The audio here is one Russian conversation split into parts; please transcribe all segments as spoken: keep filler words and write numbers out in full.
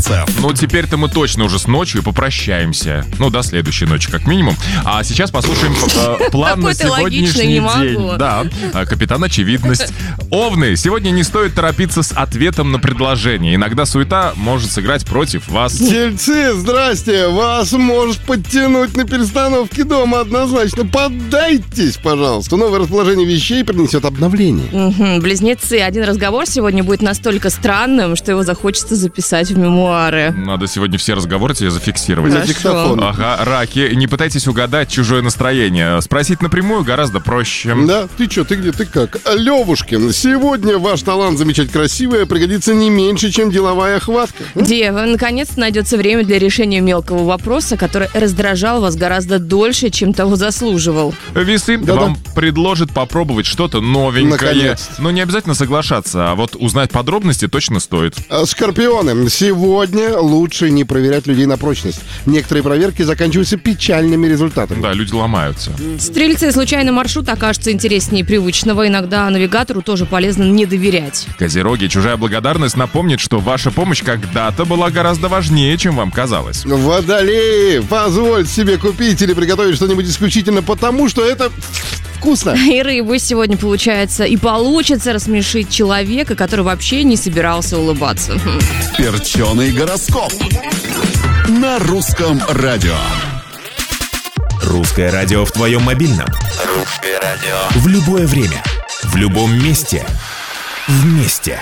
Зайцев. Ну, теперь-то мы точно уже с ночью попрощаемся. Ну, до следующей ночи, как минимум. А сейчас послушаем э, план на сегодняшний день. Да, капитан Очевидность. Овны, сегодня не стоит торопиться с ответом на предложение. Иногда суета может сыграть против вас. Тельцы, здрасте. Вас может подтянуть на перестановке дома однозначно. Поддайтесь, пожалуйста. Новое расположение вещей принесет обновление. Угу. Близнецы, один разговор сегодня будет настолько странным, что его захочется записать в мемуары. Надо сегодня все разговоры тебе зафиксировать. На диктофон. Ага, раки, не пытайтесь угадать чужое настроение. Спросить напрямую гораздо проще. Да, ты что, ты где, ты как? Левушкин, сегодня ваш талант замечать красивое пригодится не меньше, чем деловая хватка. Дева, наконец-то найдется время для решения мелкого вопроса, который раздражал вас гораздо дольше, чем того заслуживал. Весы, Да-да. вам предложат попробовать что-то новенькое. Наконец-то. Но не обязательно соглашаться, а вот узнать подробности точно стоит. А, Скорпионы, сегодня лучше не проверять людей на прочность. Некоторые проверки заканчиваются печальными результатами. Да, люди ломаются. Стрельцы, случайный маршрут окажется интереснее привычного. Иногда навигатору тоже полезно не доверять. Козероги, чужая благодарность напомнит, что ваша помощь когда-то была гораздо важнее, чем вам казалось. Водолеи, позволь себе купить или приготовить что-нибудь исключительно потому, что это вкусно. И рыбы сегодня получается и получится рассмешить человека, который вообще не собирался улыбаться. Перченый гороскоп. На русском радио. Русское радио в твоем мобильном. Русское радио. В любое время. В любом месте. Вместе.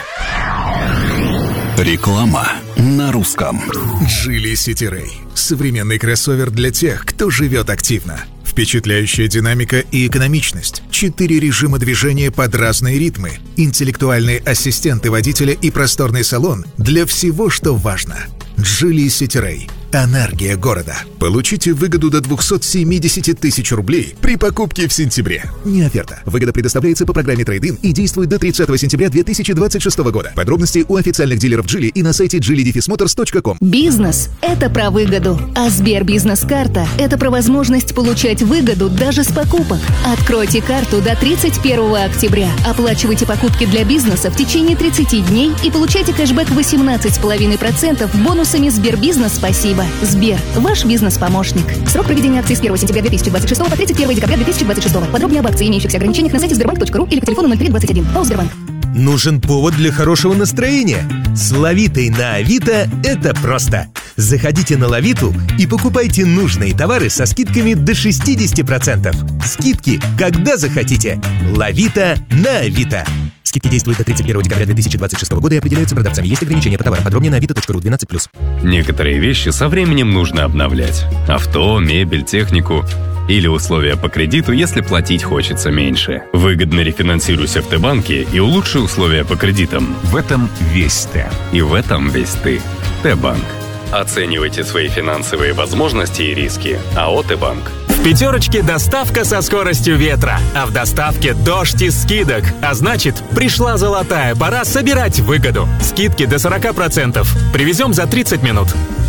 Реклама на русском. Geely City Ray. Современный кроссовер для тех, кто живет активно. Впечатляющая динамика и экономичность. Четыре режима движения под разные ритмы. Интеллектуальные ассистенты водителя и просторный салон для всего, что важно. Geely City Ray. Энергия города. Получите выгоду до двести семьдесят тысяч рублей при покупке в сентябре. Не оферта. Выгода предоставляется по программе трейд-ин и действует до тридцатого сентября две тысячи двадцать шестого года. Подробности у официальных дилеров Geely и на сайте джили моторс точка ком. Бизнес – это про выгоду, а Сбер Бизнес-карта – это про возможность получать выгоду даже с покупок. Откройте карту до тридцать первого октября, оплачивайте покупки для бизнеса в течение тридцати дней и получайте кэшбэк восемнадцать целых пять десятых процента бонусами Сбербизнес «Спасибо». Сбер – ваш бизнес-помощник. Срок проведения акции с первого сентября две тысячи двадцать шестого по тридцать первого декабря две тысячи двадцать шестого. Подробнее об акции и имеющихся ограничениях на сайте сбербанк точка ру или по телефону ноль три двадцать один. ПАО «Сбербанк». Нужен повод для хорошего настроения. С Лавитой на Авито это просто. Заходите на Лавиту и покупайте нужные товары со скидками до шестьдесят процентов. Скидки, когда захотите. Лавита на Авито. Скидки действуют до тридцать первого декабря две тысячи двадцать шестого года и определяются продавцами. Есть ограничения по товарам. Подробнее на авито точка ру двенадцать плюс. Некоторые вещи со временем нужно обновлять. Авто, мебель, технику. Или условия по кредиту, если платить хочется меньше. Выгодно рефинансируйся в Т-банке и улучши условия по кредитам. В этом весь Т. И в этом весь ты. Т-банк. Оценивайте свои финансовые возможности и риски. АО «Т-банк». В пятерочке доставка со скоростью ветра, а в доставке дождь из скидок. А значит, пришла золотая пора собирать выгоду. Скидки до сорок процентов. Привезем за тридцать минут.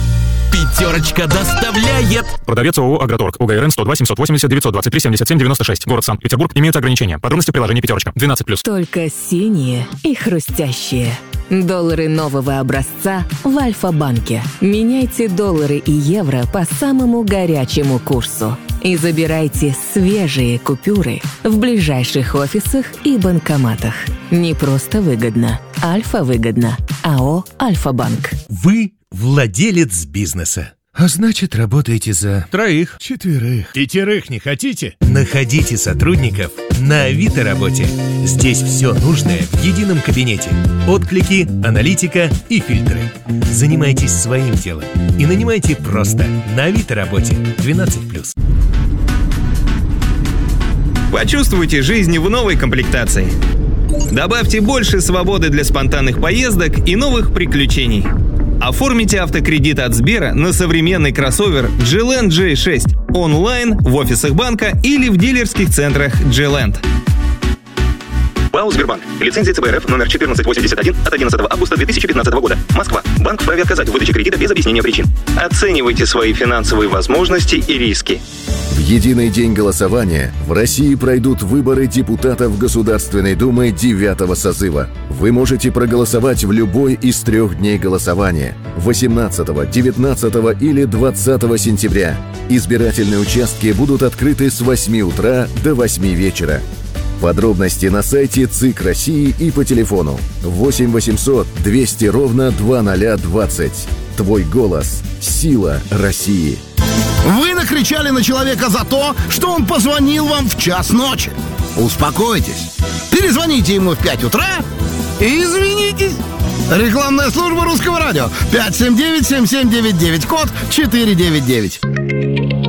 Пятерочка доставляет. Продавец ООО «Агроторг». УГРН сто два семьсот восемьдесят девятьсот двадцать три семьдесят семь девяносто шесть. Город Санкт-Петербург. Имеются ограничения. Подробности в приложении «Пятерочка». двенадцать плюс. Только синие и хрустящие. Доллары нового образца в Альфа-банке. Меняйте доллары и евро по самому горячему курсу. И забирайте свежие купюры в ближайших офисах и банкоматах. Не просто выгодно. Альфа-выгодно. АО «Альфа-банк». Вы владелец бизнеса. А значит, работаете за троих, четверых, пятерых не хотите? Находите сотрудников на Авито работе. Здесь все нужное в едином кабинете. Отклики, аналитика и фильтры. Занимайтесь своим делом и нанимайте просто на Авито работе. двенадцать плюс. Почувствуйте жизнь в новой комплектации. Добавьте больше свободы для спонтанных поездок и новых приключений. Оформите автокредит от Сбера на современный кроссовер G-Land джей шесть онлайн, в офисах банка или в дилерских центрах G-Land. ПАО «Сбербанк». Лицензия ЦБ РФ номер четырнадцать восемьдесят один от одиннадцатого августа две тысячи пятнадцатого года. Москва. Банк вправе отказать в выдаче кредита без объяснения причин. Оценивайте свои финансовые возможности и риски. В единый день голосования в России пройдут выборы депутатов Государственной Думы девятого созыва. Вы можете проголосовать в любой из трех дней голосования – восемнадцатого, девятнадцатого или двадцатого сентября. Избирательные участки будут открыты с восьми утра до восьми вечера. Подробности на сайте ЦИК России и по телефону восемь восемьсот двести ровно двадцать двадцать. Твой голос – сила России. Вы накричали на человека за то, что он позвонил вам в час ночи. Успокойтесь. Перезвоните ему в пять утра и извинитесь. Рекламная служба Русского радио. пять семь девять семь семь девять девять, код четыре девять девять.